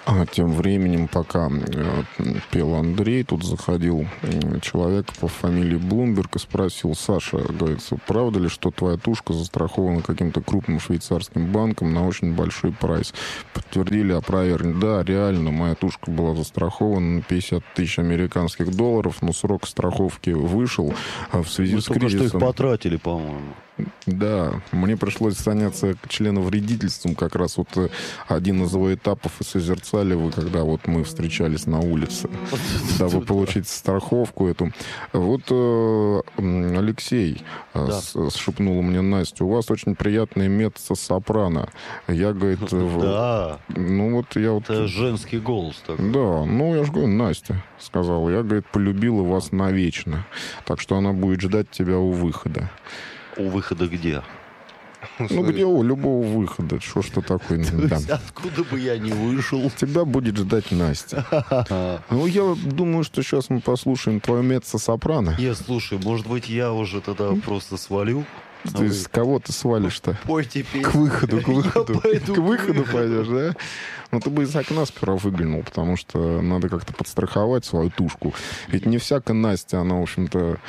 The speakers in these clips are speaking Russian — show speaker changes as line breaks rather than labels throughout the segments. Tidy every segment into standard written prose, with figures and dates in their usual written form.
А тем временем, пока пел Андрей, тут заходил человек по фамилии Блумберг и спросил: Саша, говорится, правда ли, что твоя тушка застрахована каким-то крупным швейцарским банком на очень большой прайс? Подтвердили, опровергли. Да, реально, моя тушка была застрахована на 50 тысяч американских долларов, но срок страховки вышел в связи с кризисом.
Только что их потратили, по-моему.
Да, мне пришлось заняться членовредительством, как раз вот один из его этапов и созерцали вы, когда вот мы встречались на улице, дабы получить страховку эту. Вот Алексей шепнула мне Настя: у вас очень приятный меццо-сопрано. Я, говорит,
да.
Ну вот я вот...
Это женский голос такой.
Да, ну я же говорю, Настя сказала, я, говорит, полюбила вас навечно, так что она будет ждать тебя у выхода.
У выхода где?
Ну, где у любого выхода? Что ж ты такой? Да.
Откуда бы я не вышел?
Тебя будет ждать Настя. Ну, я думаю, что сейчас мы послушаем твое меццо-сопрано.
Слушай, может быть, я уже тогда просто свалю?
То есть кого ты свалишь-то?
Пойте петь.
К выходу.
К
выходу пойдешь, да? Ну, ты бы из окна сперва выглянул, потому что надо как-то подстраховать свою тушку. Ведь не всякая Настя, она, в общем-то...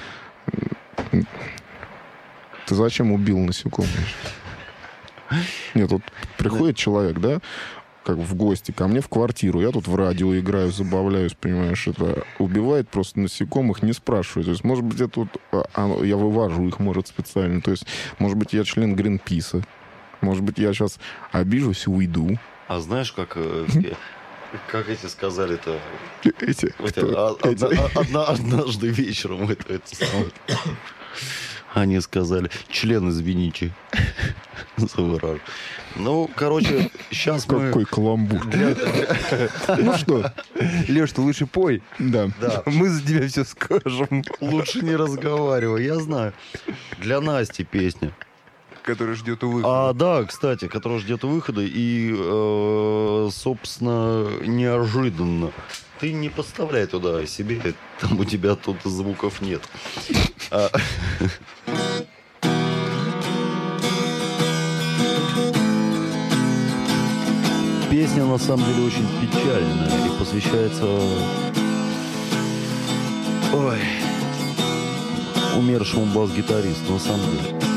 Ты зачем убил насекомых? Нет, вот приходит человек, да, как в гости ко мне в квартиру, я тут в радио играю, забавляюсь, понимаешь, это убивает просто насекомых, не спрашиваю. То есть, может быть, это вот, я вывожу их, может, специально. То есть, может быть, я член Гринписа. Может быть, я сейчас обижусь и уйду.
А знаешь, как эти сказали-то?
Эти?
Однажды вечером они сказали: член, извините. Ну, короче, сейчас
Какой каламбур. Ну что?
Леш, ты лучше пой.
Да.
Мы за тебя все скажем.
Лучше не разговаривай, я знаю. Для Насти песня.
Который ждет у выхода.
Да, кстати, который ждет у выхода. И, собственно, неожиданно. Ты не подставляй туда себе, там у тебя тут звуков нет. Песня, на самом деле, очень печальная и посвящается умершему бас-гитаристу, на самом деле.